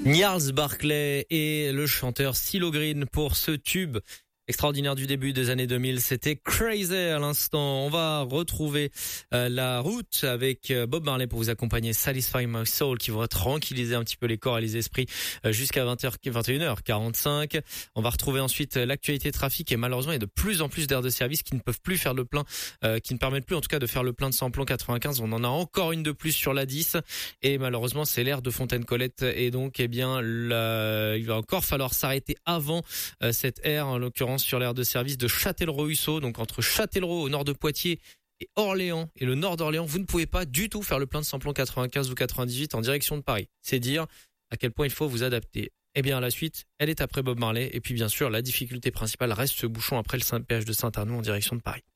Gnarls Barclay et le chanteur CeeLo Green pour ce tube extraordinaire du début des années 2000. C'était Crazy à l'instant. On va retrouver la route avec Bob Marley pour vous accompagner. Satisfy My Soul qui va tranquilliser un petit peu les corps et les esprits jusqu'à 21h45. On va retrouver ensuite l'actualité trafic et malheureusement il y a de plus en plus d'aires de service qui ne peuvent plus faire le plein, qui ne permettent plus en tout cas de faire le plein de samplon 95. On en a encore une de plus sur la 10 et malheureusement c'est l'aire de Fontaine-Colette et donc il va encore falloir s'arrêter avant cette aire, en l'occurrence sur l'aire de service de Châtellerault-Hussaux, donc entre Châtellerault au nord de Poitiers et Orléans et le nord d'Orléans, vous ne pouvez pas du tout faire le plein de samplon 95 ou 98 en direction de Paris. C'est dire à quel point il faut vous adapter. Eh bien, la suite, elle est après Bob Marley et puis bien sûr, la difficulté principale reste ce bouchon après le péage de Saint-Arnoux en direction de Paris.